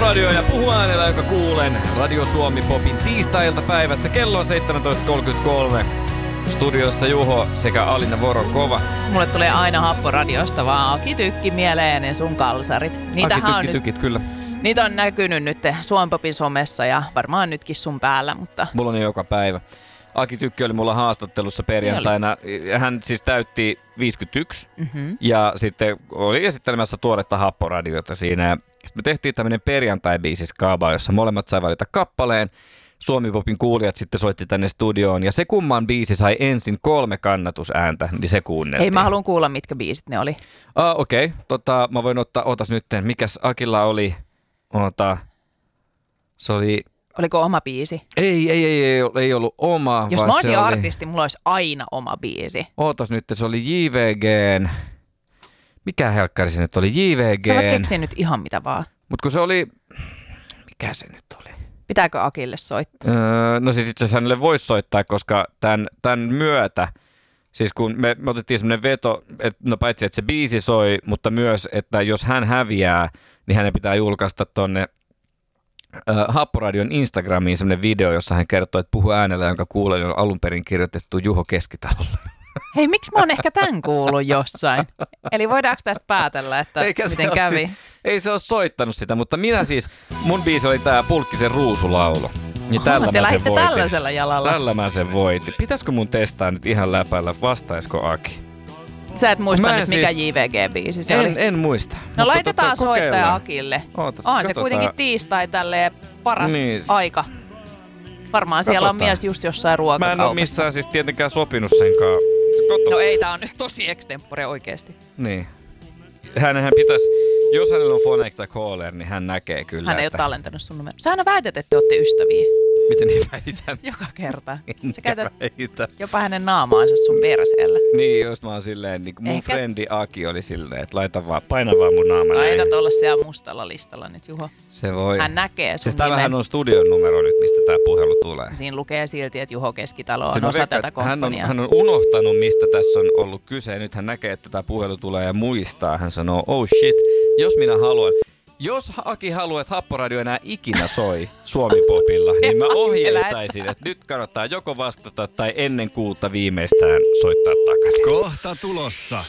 Radio ja puhu äänellä, jonka kuulen. Radio Suomi Popin tiistai-iltapäivässä. Kello on 17.33. Studiossa Juho sekä Alina Voronkova. Mulle tulee aina Happoradiosta vaan Aki Tykki mieleen ne sun kalsarit. Tykit, kyllä. Niitä on näkynyt nyt Suomi Popin somessa ja varmaan nytkin sun päällä, mutta... Mulla on joka päivä. Aki Tykki oli mulla haastattelussa perjantaina. Hän siis täytti 51 ja sitten oli esittelemässä tuoretta Happoradiota siinä. Sitten me tehtiin tämmöinen perjantai-biisiskaaba, jossa molemmat sai valita kappaleen. Suomi Popin kuulijat sitten soitti tänne studioon ja se kumman biisi sai ensin 3 kannatusääntä, niin se kuunneltiin. Hei, mä haluan kuulla, mitkä biisit ne oli. Okei. Mä voin otas nyt, mikäs Akilla oli, se oli... Oliko oma biisi? Ei ollut oma. Jos mä olisin artisti, mulla olisi aina oma biisi. Ootas nyt, se oli JVGn... Mikä helkkari se nyt oli? JVGn... Sä voit keksiä nyt ihan mitä vaan. Mut kun se oli... Mikä se nyt oli? Pitääkö Akille soittaa? No siis itse asiassa hänelle voisi soittaa, koska tämän myötä... Siis kun me otettiin semmoinen veto, että no paitsi että se biisi soi, mutta myös, että jos hän häviää, niin hänen pitää julkaista tonne Happoradion Instagramiin semmoinen video, jossa hän kertoo, että puhu äänellä, jonka kuulen on alun perin kirjoitettu Juho Keskitalolle. Hei, miksi mä oon ehkä tän kuullut jossain? Eli voidaanko tästä päätellä, että miten kävi? Siis, ei se ole soittanut sitä, mutta minä siis, mun biisi oli tää Pulkkisen ruusulaulu. Niin tällä te lähditte tällaisella jalalla. Tällä mä sen voitin. Pitäisikö mun testaa nyt ihan läpällä, vastaisko Aki? Sä et muista nyt, mikä JVG-biisi se oli? En muista. No laitetaan soittaja Akille. Se kuitenkin tiistai tälleen paras aika. Varmaan siellä on mies just jossain ruokakaupassa. Mä en ole missään siis tietenkään sopinut senkaan. No ei, tää on nyt tosi extempore oikeesti. Niin. Hänhän pitäisi, jos hänellä on Phonecta Caller, niin hän näkee kyllä. Hän ei ole tallentanut sun numero. Sä aina väität, että te ootte ystäviä. Miten niin väitän? Joka kerta. Sä käytät jopa hänen naamaansa sun perseellä. Niin, jos mä oon silleen, niin mun frendi Aki oli silleen, että paina vaan mun naama näin. Taidat olla siellä mustalla listalla nyt, Juho. Se voi. Hän näkee sun siis tämähän on studion numero nyt, mistä tää puhelu tulee. Siinä lukee silti, että Juho Keskitalo on osa tätä komppania. Hän on unohtanut, mistä tässä on ollut kyse. Nyt hän näkee, että tämä puhelu tulee ja muistaa. Hän sanoo, oh shit, jos minä haluan. Jos Aki haluaa, että Happoradio enää ikinä soi Suomi Popilla, niin mä ohjeistaisin, että nyt kannattaa joko vastata tai ennen 6 viimeistään soittaa takaisin. Kohta tulossa